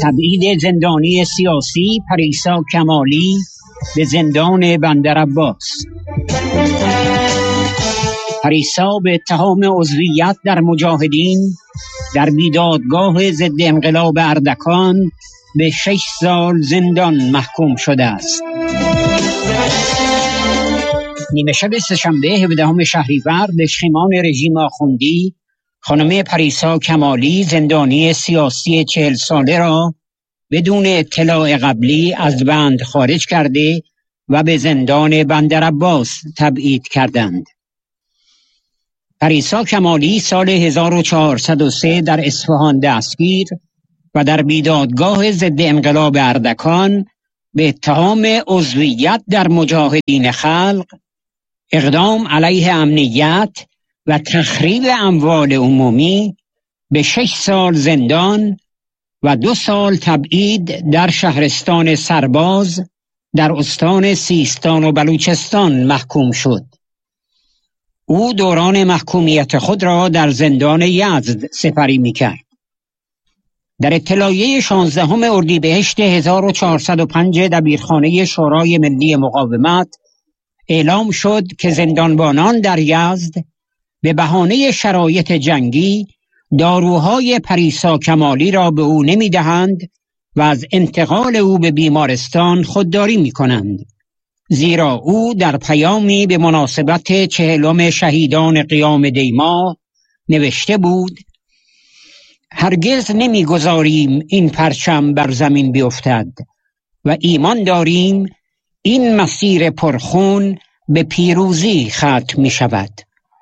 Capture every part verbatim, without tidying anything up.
تبعید زندانی سیاسی پریسا کمالی به زندان بندرعباس. پریسا به اتهام عضویت در مجاهدین در بیدادگاه ضد انقلاب اردکان به شش سال زندان محکوم شده است. نیمه شب سه‌شنبه هفدهم شهریور دشخیمان رژیم آخوندی خانم پریسا کمالی زندانی سیاسی چهل ساله را بدون اطلاع قبلی از بند خارج کرده و به زندان بندرعباس تبعید کردند. پریسا کمالی سال هزار و چهارصد و سه در اصفهان دستگیر و در بیدادگاه ضد انقلاب اردکان به اتهام عضویت در مجاهدین خلق، اقدام علیه امنیت و تخریب اموال عمومی به شش سال زندان و دو سال تبعید در شهرستان سرباز در استان سیستان و بلوچستان محکوم شد. او دوران محکومیت خود را در زندان یزد سپری می‌کرد. در اطلاعیه شانزدهم اردیبهشت هزار و چهارصد و پنج دبیرخانه شورای ملی مقاومت اعلام شد که زندانبانان در یزد به بهانه شرایط جنگی داروهای پریسا کمالی را به او نمی‌دهند و از انتقال او به بیمارستان خودداری می‌کنند، زیرا او در پیامی به مناسبت چهلم شهیدان قیام دیماه نوشته بود: هرگز نمی‌گذاریم این پرچم بر زمین بیفتد و ایمان داریم این مسیر پرخون به پیروزی ختم می‌شود.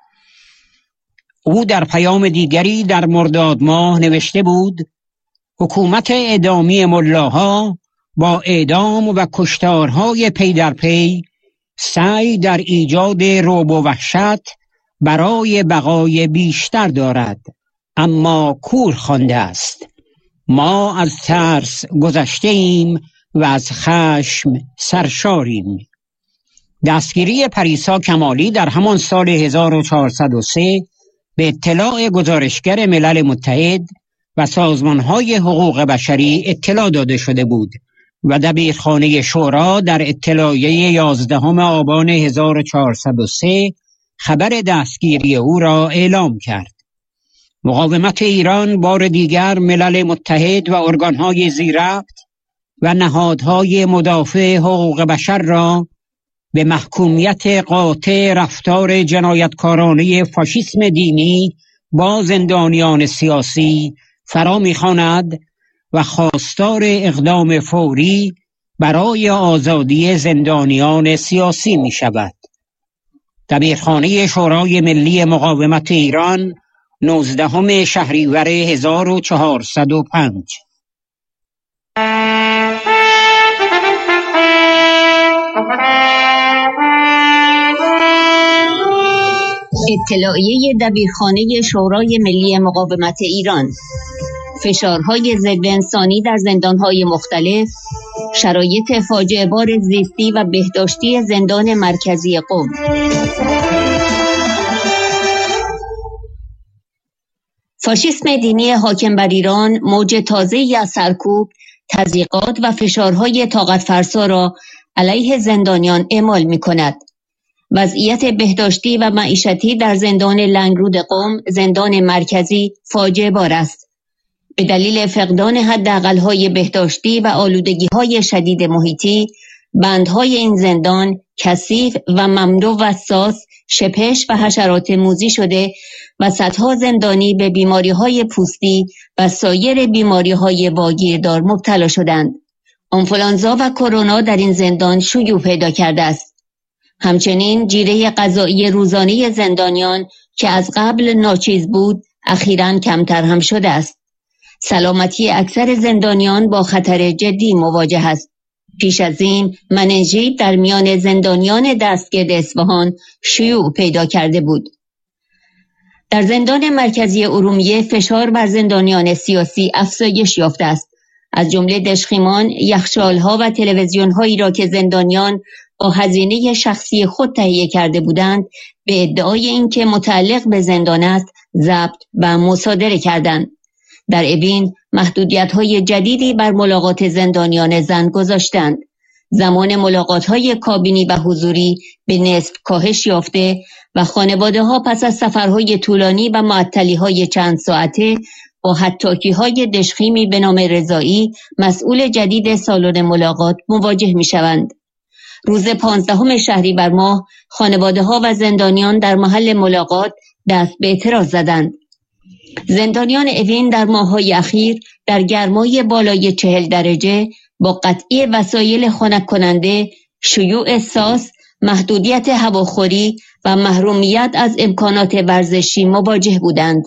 او در پیام دیگری در مرداد ماه نوشته بود: حکومت اعدامی ملاها با اعدام و کشتارهای پی در پی سعی در ایجاد رعب و وحشت برای بقای بیشتر دارد، اما کور خوانده است. ما از ترس گذشته ایم و از خشم سرشاریم. دستگیری پریسا کمالی در همان سال هزار و چهارصد و سه به اطلاع گزارشگر ملل متحد و سازمانهای حقوق بشری اطلاع داده شده بود و دبیرخانه شورا در اطلاعیه یازدهم آبان هزار و چهارصد و سه خبر دستگیری او را اعلام کرد. مقاومت ایران بار دیگر ملل متحد و ارگانهای زیرربط و نهادهای مدافع حقوق بشر را به محکومیت قاطع رفتار جنایتکارانه فاشیسم دینی با زندانیان سیاسی فرا می‌خواند و خواستار اقدام فوری برای آزادی زندانیان سیاسی می‌شود. دبیرخانه شورای ملی مقاومت ایران، نوزدهم شهریور هزار و چهارصد و پنج. اطلاعیه دبیرخانه شورای ملی مقاومت ایران: فشارهای ضد انسانی در زندانهای مختلف، شرایط فاجعه بار زیستی و بهداشتی زندان مرکزی قم. فاشیسم دینی حاکم بر ایران موج تازه‌ای از سرکوب، تضییقات و فشارهای طاقت فرسا را علیه زندانیان اعمال می‌کند. وضعیت بهداشتی و معیشتی در زندان لنگرود قم، زندان مرکزی، فاجعه بار است. به دلیل فقدان حداقل‌های بهداشتی و آلودگی‌های شدید محیطی، بندهای این زندان کثیف و مملو وسواس، شپش و حشرات موذی شده و صدها زندانی به بیماری‌های پوستی و سایر بیماری‌های واگیردار مبتلا شدند. آنفولانزا و کرونا در این زندان شیوع پیدا کرده است. همچنین جیره غذایی روزانه زندانیان که از قبل ناچیز بود، اخیراً کمتر هم شده است. سلامتی اکثر زندانیان با خطر جدی مواجه است. پیش از این مننژیت در میان زندانیان دستگرد اصفهان شیوع پیدا کرده بود. در زندان مرکزی ارومیه فشار بر زندانیان سیاسی افزایش یافته است. از جمله دشخیمان، یخچال‌ها و تلویزیون‌هایی را که زندانیان با هزینه شخصی خود تهیه کرده بودند، به ادعای اینکه متعلق به زندان است، ضبط و مصادره کردند. در اوین محدودیت‌های جدیدی بر ملاقات زندانیان زن گذاشتند. زمان ملاقات‌های کابینی و حضوری به نصف کاهش یافته و خانواده‌ها پس از سفرهای طولانی و معطلی‌های چند ساعته با حطاکی‌های دژخیمی به نام رضایی مسئول جدید سالن ملاقات مواجه می‌شوند. روز پانزدهم شهریور ماه خانواده‌ها و زندانیان در محل ملاقات دست به اعتراض زدند. زندانیان اوین در ماه‌های اخیر در گرمای بالای چهل درجه با قطعی وسایل خنک کننده، شیوع ساس، محدودیت هواخوری و محرومیت از امکانات ورزشی مواجه بودند.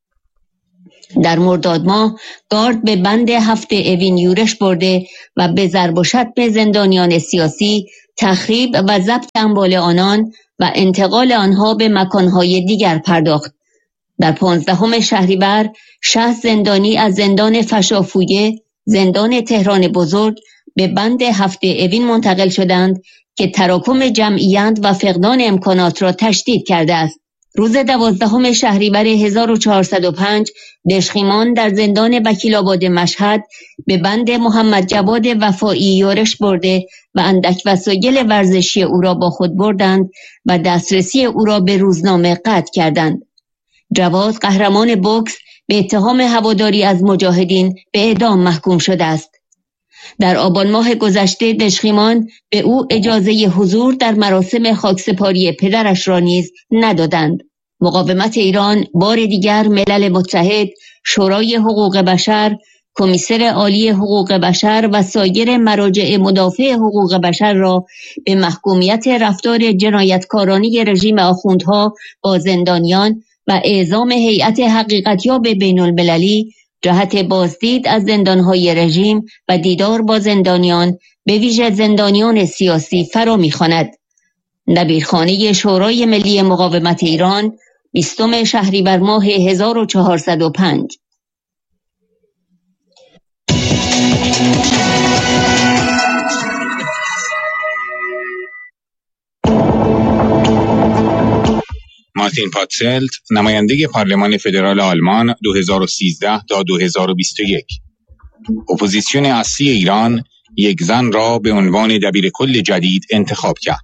در مرداد ماه گارد به بند هفت اوین یورش برده و به ضرب و شتم زندانیان سیاسی، تخریب و ضبط اموال آنان و انتقال آنها به مکانهای دیگر پرداخت. در پانزدهم شهریور شصت زندانی از زندان فشافویه، زندان تهران بزرگ به بند هفت اوین منتقل شدند که تراکم جمعیت و فقدان امکانات را تشدید کرده است. روز دوازدهم شهریور هزار و چهارصد و پنج دژخیمان در زندان وکیل‌آباد مشهد به بند محمد جواد وفایی یورش برده و اندک وسایل ورزشی او را با خود بردند و دسترسی او را به روزنامه قطع کردند. جواد قهرمان بوکس به اتهام هواداری از مجاهدین به اعدام محکوم شده است. در آبان ماه گذشته دژخیمان به او اجازه حضور در مراسم خاکسپاری پدرش را نیز ندادند. مقاومت ایران بار دیگر ملل متحد، شورای حقوق بشر، کمیسر عالی حقوق بشر و سایر مراجع مدافع حقوق بشر را به محکومیت رفتار جنایتکارانه رژیم آخوندها با زندانیان و اعزام هیئت حقیقتیاب بین المللی جهت بازدید از زندانهای رژیم و دیدار با زندانیان به ویژه زندانیان سیاسی فرا می‌خواند. دبیرخانه شورای ملی مقاومت ایران، بیستم شهریور ماه هزار و چهارصد و پنج. مارتین پاتسلت، نماینده پارلمان فدرال آلمان دو هزار و سیزده تا دو هزار و بیست و یک. اپوزیسیون اصلی ایران یک زن را به عنوان دبیرکل جدید انتخاب کرد.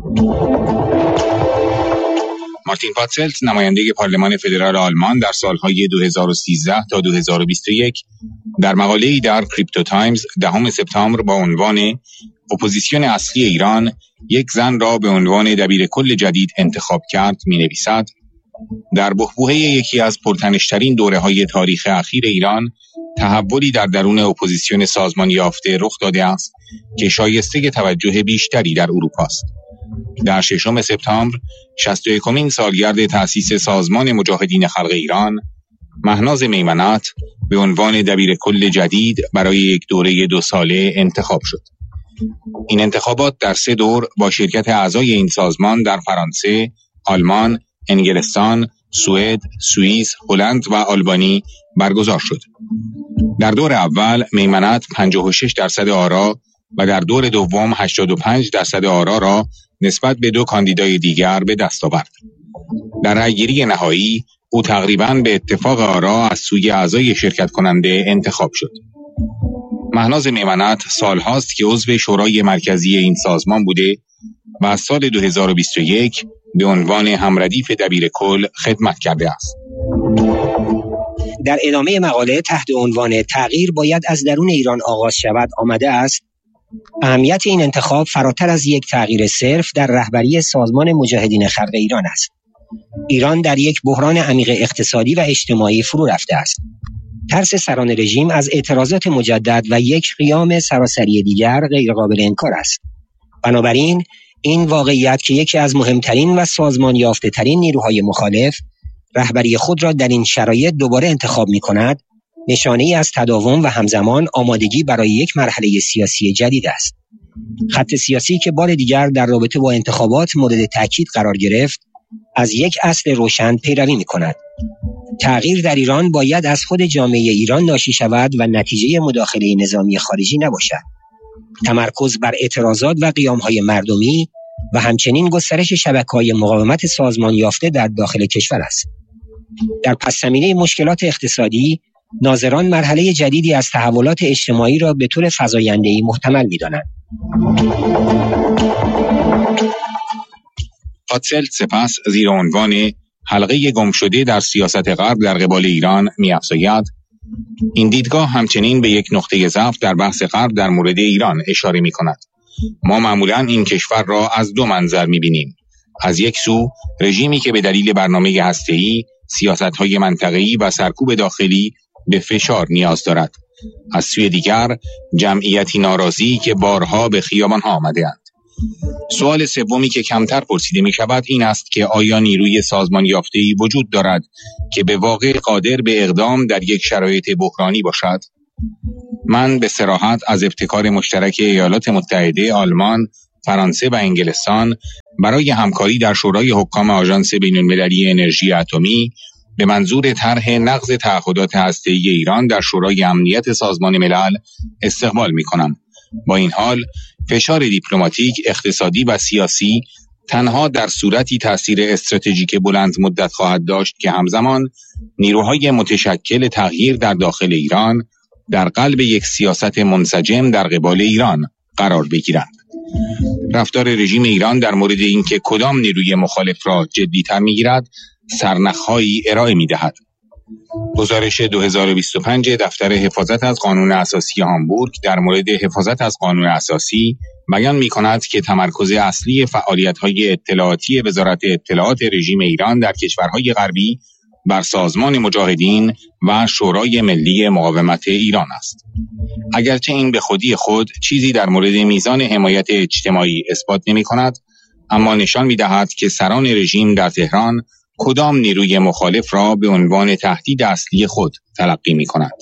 مارتین پاتسلت، نماینده پارلمان فدرال آلمان در سالهای دو هزار و سیزده تا دو هزار و بیست و یک، در مقاله‌ای در کریپتو تایمز دهم سپتامبر با عنوان اپوزیسیون اصلی ایران یک زن را به عنوان دبیرکل جدید انتخاب کرد می‌نویسد: در بحبوحه یکی از پرتنش‌ترین دوره‌های تاریخ اخیر ایران، تحولی در درون اپوزیسیون سازمان یافته رخ داده است که شایسته توجه بیشتری در اروپا است. در ششم سپتامبر، شصت و یکمین سالگرد تأسیس سازمان مجاهدین خلق ایران، مهناز میمنت به عنوان دبیرکل جدید برای یک دوره دو ساله انتخاب شد. این انتخابات در سه دور با شرکت اعضای این سازمان در فرانسه، آلمان، انگلستان، سوئد، سوئیس، هلند و آلبانی برگزار شد. در دور اول میمنت پنجاه و شش درصد آرا و در دور دوم هشتاد و پنج درصد آرا را نسبت به دو کاندیدای دیگر به دست آورد. در رأیگیری نهایی او تقریباً به اتفاق آرا از سوی اعضای شرکت کننده انتخاب شد. مهناز میمنت سالهاست که عضو شورای مرکزی این سازمان بوده و از سال دو هزار و بیست و یک به عنوان همردیف دبیرکل خدمت کرده است. در ادامه مقاله تحت عنوان تغییر باید از درون ایران آغاز شود آمده است: اهمیت این انتخاب فراتر از یک تغییر صرف در رهبری سازمان مجاهدین خلق ایران است. ایران در یک بحران عمیق اقتصادی و اجتماعی فرو رفته است. ترس سران رژیم از اعتراضات مجدد و یک قیام سراسری دیگر غیرقابل انکار است. بنابراین این واقعیت که یکی از مهمترین و سازمان یافته ترین نیروهای مخالف رهبری خود را در این شرایط دوباره انتخاب می کند، نشانه‌ای از تداوم و همزمان آمادگی برای یک مرحله سیاسی جدید است. خط سیاسی که بار دیگر در رابطه با انتخابات مورد تاکید قرار گرفت، از یک اصل روشن پیروی می کند. تغییر در ایران باید از خود جامعه ایران ناشی شود و نتیجه مداخله نظامی خارجی نباشد. تمرکز بر اعتراضات و قیام‌های مردمی و همچنین گسترش شبکه‌های مقاومت سازمان یافته در داخل کشور است. در پس‌زمینه مشکلات اقتصادی، ناظران مرحله جدیدی از تحولات اجتماعی را به طور فزاینده‌ای محتمل می‌دانند. پاتسلت سپس زیر عنوان حلقه گم شده در سیاست غرب در قبال ایران می‌افزاید این دیدگاه همچنین به یک نقطه ضعف در بحث غرب در مورد ایران اشاره می‌کند. ما معمولاً این کشور را از دو منظر می‌بینیم. از یک سو رژیمی که به دلیل برنامه هسته‌ای، سیاست‌های منطقه‌ای و سرکوب داخلی به فشار نیاز دارد. از سوی دیگر جمعیتی ناراضی که بارها به خیابان‌ها آمده‌اند. سوال سومی که کمتر پرسیده می شود این است که آیا نیروی سازمان یافته‌ای وجود دارد که به واقع قادر به اقدام در یک شرایط بحرانی باشد؟ من به صراحت از ابتکار مشترک ایالات متحده، آلمان، فرانسه و انگلستان برای همکاری در شورای حکام آژانس بین‌المللی انرژی اتمی به منظور طرح نقض تعهدات هسته‌ای ایران در شورای امنیت سازمان ملل استقبال می‌کنم. با این حال فشار دیپلماتیک، اقتصادی و سیاسی تنها در صورتی تأثیر استراتژیک بلند مدت خواهد داشت که همزمان نیروهای متشکل تغییر در داخل ایران در قلب یک سیاست منسجم در قبال ایران قرار بگیرند. رفتار رژیم ایران در مورد اینکه کدام نیروی مخالف را جدی‌تر می‌گیرد سرنخ‌هایی ارائه می‌دهد. گزارش دو هزار و بیست و پنج دفتر حفاظت از قانون اساسی هامبورگ در مورد حفاظت از قانون اساسی بیان می‌کند که تمرکز اصلی فعالیت‌های اطلاعاتی وزارت اطلاعات رژیم ایران در کشورهای غربی بر سازمان مجاهدین و شورای ملی مقاومت ایران است. اگرچه این به خودی خود چیزی در مورد میزان حمایت اجتماعی اثبات نمی‌کند، اما نشان می‌دهد که سران رژیم در تهران کدام نیروی مخالف را به عنوان تهدید اصلی خود تلقی می‌کنند.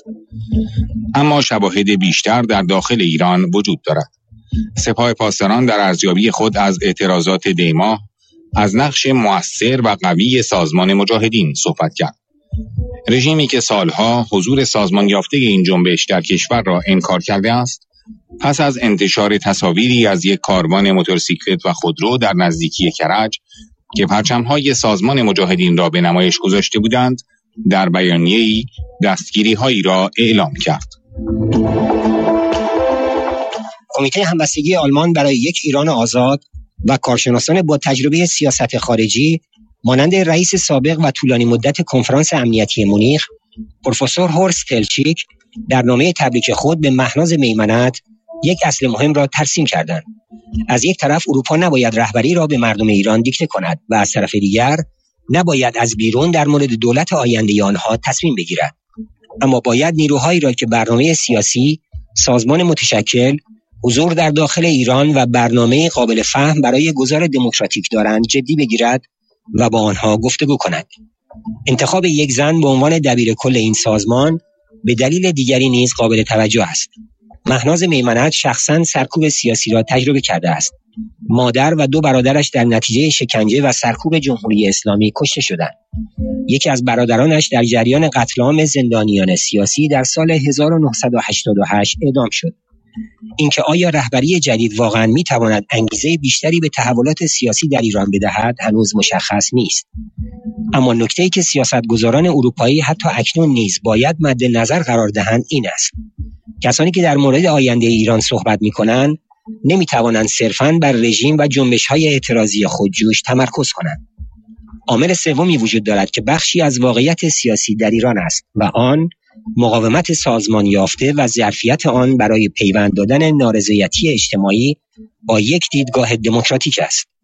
اما شواهد بیشتر در داخل ایران وجود دارد. سپاه پاسداران در ارزیابی خود از اعتراضات دیماه از نقش مؤثر و قوی سازمان مجاهدین صحبت کرد. رژیمی که سالها حضور سازمان یافته این جنبش در کشور را انکار کرده است، پس از انتشار تصاویری از یک کاروان موتورسیکلت و خودرو در نزدیکی کرج که پرچم‌های سازمان مجاهدین را به نمایش گذاشته بودند، در بیانیه‌ای دستگیری‌هایی را اعلام کرد. کمیته همبستگی آلمان برای یک ایران آزاد و کارشناسان با تجربه سیاست خارجی مانند رئیس سابق و طولانی مدت کنفرانس امنیتی مونیخ پروفسور هورست تلچیک در نامه تبریک خود به مهناز میمنت یک اصل مهم را ترسیم کردند. از یک طرف اروپا نباید رهبری را به مردم ایران دیکته کند و از طرف دیگر نباید از بیرون در مورد دولت آینده آنها تصمیم بگیرد، اما باید نیروهایی را که برنامه سیاسی، سازمان متشکل، حضور در داخل ایران و برنامه قابل فهم برای گذار دموکراتیک دارند جدی بگیرد و با آنها گفتگو کند. انتخاب یک زن به عنوان دبیر کل این سازمان به دلیل دیگری نیز قابل توجه است. مهناز میمنت شخصاً سرکوب سیاسی را تجربه کرده است. مادر و دو برادرش در نتیجه شکنجه و سرکوب جمهوری اسلامی کشته شدند. یکی از برادرانش در جریان قتل عام زندانیان سیاسی در سال هزار و نهصد و هشتاد و هشت اعدام شد. اینکه آیا رهبری جدید واقعاً می‌تواند انگیزه بیشتری به تحولات سیاسی در ایران بدهد هنوز مشخص نیست. اما نکته‌ای که سیاستگزاران اروپایی حتی اکنون نیز باید مد نظر قرار دهند این است: کسانی که در مورد آینده ایران صحبت می‌کنند نمی‌توانند صرفاً بر رژیم و جنبش‌های اعتراضی خودجوش تمرکز کنند. عامل سومی وجود دارد که بخشی از واقعیت سیاسی در ایران است و آن مقاومت سازمان یافته و ظرفیت آن برای پیوند دادن نارضایتی اجتماعی با یک دیدگاه دموکراتیک است.